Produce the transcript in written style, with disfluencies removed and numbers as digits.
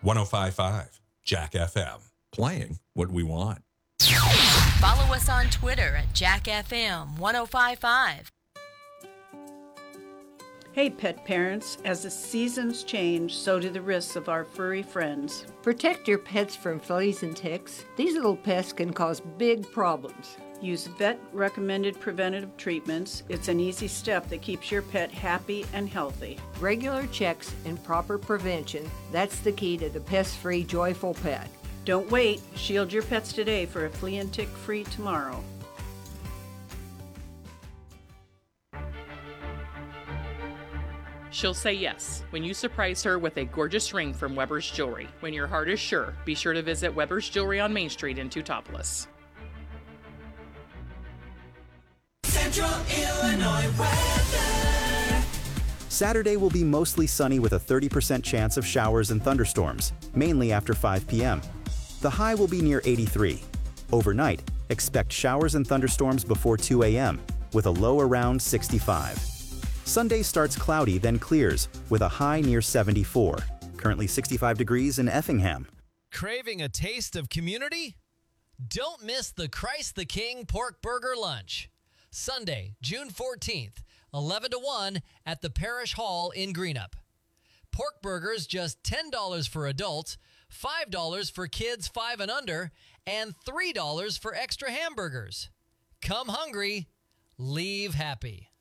105.5 Jack FM. Playing what we want. Follow us on Twitter at JackFM 1055. Hey, pet parents, as the seasons change, so do the risks of our furry friends. Protect your pets from fleas and ticks. These little pests can cause big problems. Use vet-recommended preventative treatments. It's an easy step that keeps your pet happy and healthy. Regular checks and proper prevention, that's the key to the pest-free, joyful pet. Don't wait. Shield your pets today for a flea and tick-free tomorrow. She'll say yes when you surprise her with a gorgeous ring from Weber's Jewelry. When your heart is sure, be sure to visit Weber's Jewelry on Main Street in Teutopolis. Central Illinois weather. Saturday will be mostly sunny with a 30% chance of showers and thunderstorms, mainly after 5 p.m. The high will be near 83. Overnight, expect showers and thunderstorms before 2 a.m., with a low around 65. Sunday starts cloudy, then clears, with a high near 74. Currently 65 degrees in Effingham. Craving a taste of community? Don't miss the Christ the King Pork Burger Lunch. Sunday, June 14th, 11 to 1 at the Parish Hall in Greenup. Pork burgers just $10 for adults, $5 for kids 5 and under, and $3 for extra hamburgers. Come hungry, leave happy.